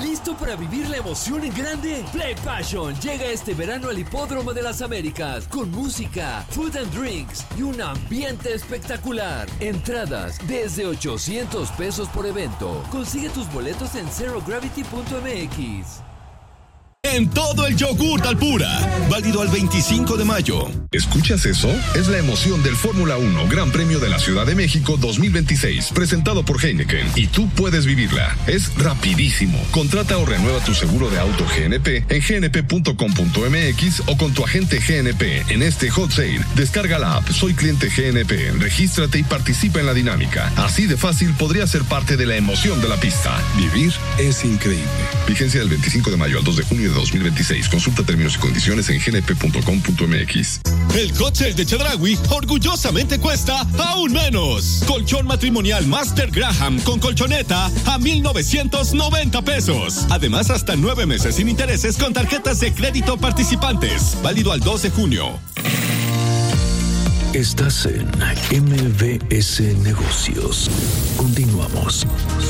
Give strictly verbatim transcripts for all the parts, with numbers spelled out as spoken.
¿Listo para vivir la emoción en grande? Play Passion llega este verano al Hipódromo de las Américas con música, food and drinks y un ambiente espectacular. Entradas desde ochocientos pesos por evento. Consigue tus boletos en zero gravity punto m x. En todo el yogurt Alpura, válido al veinticinco de mayo. ¿Escuchas eso? Es la emoción del Fórmula uno Gran Premio de la Ciudad de México dos mil veintiséis, presentado por Heineken, y tú puedes vivirla. Es rapidísimo. Contrata o renueva tu seguro de auto G N P en g n p punto com punto m x o con tu agente G N P en este hot sale. Descarga la app Soy Cliente G N P, regístrate y participa en la dinámica. Así de fácil podría ser parte de la emoción de la pista. Vivir es increíble. Vigencia del veinticinco de mayo al dos de junio de dos mil veintiséis. Consulta términos y condiciones en g n p punto com punto m x. El hot sale de Chedraui orgullosamente cuesta aún menos. Colchón matrimonial Master Graham con colchoneta a mil novecientos noventa pesos. Además, hasta nueve meses sin intereses con tarjetas de crédito participantes. Válido al dos de junio. Estás en M V S Negocios. Continuamos.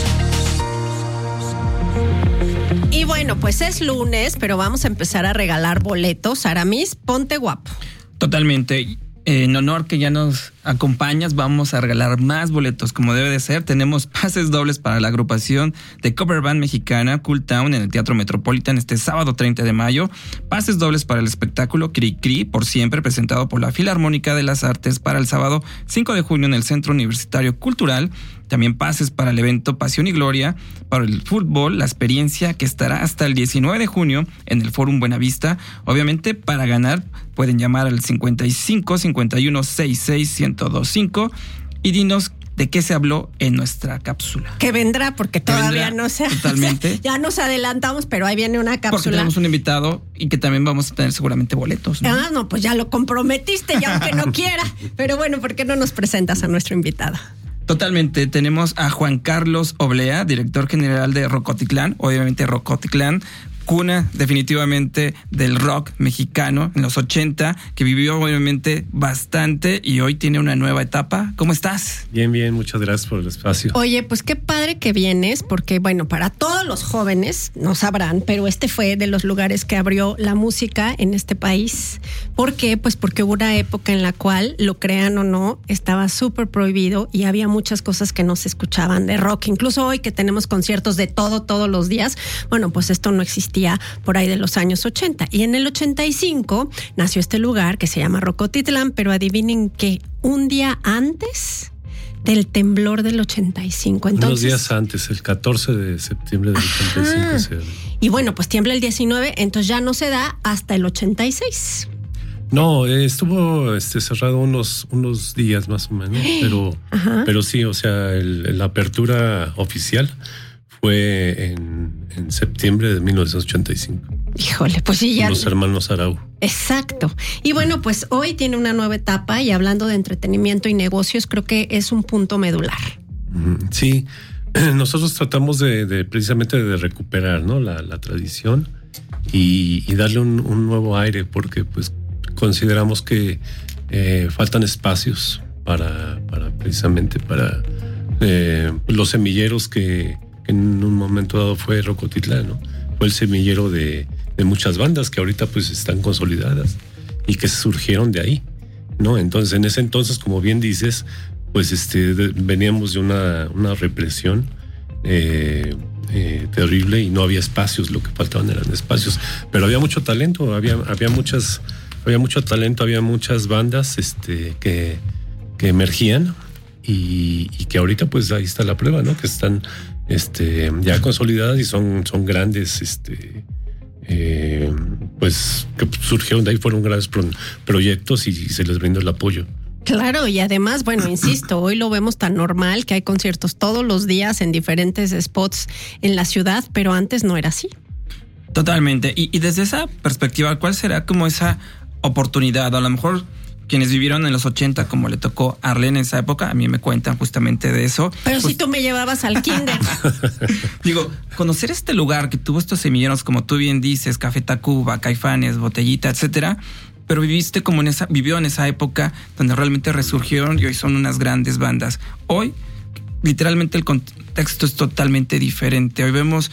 Y bueno, pues es lunes, pero vamos a empezar a regalar boletos. Aramis, ponte guapo. Totalmente. En honor que ya nos acompañas, vamos a regalar más boletos como debe de ser. Tenemos pases dobles para la agrupación de cover band mexicana Cool Town en el Teatro Metropolitan este sábado treinta de mayo. Pases dobles para el espectáculo Cri Cri por siempre, presentado por la Filarmónica de las Artes para el sábado cinco de junio en el Centro Universitario Cultural. También pases para el evento Pasión y Gloria, para el fútbol, la experiencia que estará hasta el diecinueve de junio en el Fórum Buenavista. Obviamente, para ganar pueden llamar al cincuenta y cinco, cincuenta y uno, sesenta y seis, ciento veinticinco y dinos de qué se habló en nuestra cápsula. Que vendrá, porque todavía vendrá, no se... Totalmente. Ya nos adelantamos, pero ahí viene una cápsula. Porque tenemos un invitado y que también vamos a tener seguramente boletos, ¿no? Ah, no, pues ya lo comprometiste, ya aunque no quiera. Pero bueno, ¿por qué no nos presentas a nuestro invitado? Totalmente, tenemos a Juan Carlos Oblea, director general de Rocotitlán, obviamente Rocotitlán, cuna definitivamente del rock mexicano en los ochenta, que vivió obviamente bastante y hoy tiene una nueva etapa. ¿Cómo estás? Bien, bien, muchas gracias por el espacio. Oye, pues qué padre que vienes, porque bueno, para todos los jóvenes, no sabrán, pero este fue de los lugares que abrió la música en este país. ¿Por qué? Pues porque hubo una época en la cual, lo crean o no, estaba súper prohibido y había muchas cosas que no se escuchaban de rock. Incluso hoy que tenemos conciertos de todo, todos los días, bueno, pues esto no existía por ahí de los años ochenta. Y en el ochenta y cinco nació este lugar que se llama Rocotitlán, pero adivinen que un día antes del temblor del ochenta y cinco. Entonces, unos días antes, el catorce de septiembre del ochenta y cinco. Se... Y bueno, pues tiembla el diecinueve, entonces ya no se da hasta el ochenta y seis. No, eh, estuvo este, cerrado unos, unos días más o menos, pero, pero sí, o sea, el, la apertura oficial fue en, en septiembre de mil novecientos ochenta y cinco. Híjole, pues sí, ya. Los hermanos Arau. Exacto. Y bueno, pues hoy tiene una nueva etapa y hablando de entretenimiento y negocios, creo que es un punto medular. Sí, nosotros tratamos de, de precisamente de recuperar, ¿no? la, la tradición y, y darle un, un nuevo aire, porque pues consideramos que eh, faltan espacios para, para precisamente para eh, los semilleros que en un momento dado fue Rocotitlán, ¿no? Fue el semillero de, de muchas bandas que ahorita pues están consolidadas y que surgieron de ahí, ¿no? Entonces, en ese entonces, como bien dices, pues este de, veníamos de una, una represión eh, eh, terrible y no había espacios, lo que faltaban eran espacios, pero había mucho talento, había, había muchas, había mucho talento, había muchas bandas este, que, que emergían y, y que ahorita pues ahí está la prueba, ¿no? Que están Este, ya consolidadas y son, son grandes, este, eh, pues que surgieron de ahí, fueron grandes pro, proyectos y, y se les brindó el apoyo. Claro, y además, bueno, insisto, hoy lo vemos tan normal que hay conciertos todos los días en diferentes spots en la ciudad, pero antes no era así. Totalmente, y, y desde esa perspectiva, ¿cuál será como esa oportunidad? A lo mejor quienes vivieron en los ochenta, como le tocó a Arlene en esa época, a mí me cuentan justamente de eso. Pero pues, si tú me llevabas al kinder. Digo, conocer este lugar que tuvo estos semilleros, como tú bien dices, Café Tacuba, Caifanes, Botellita, etcétera, pero viviste como en esa, vivió en esa época donde realmente resurgieron y hoy son unas grandes bandas. Hoy, literalmente el contexto es totalmente diferente. Hoy vemos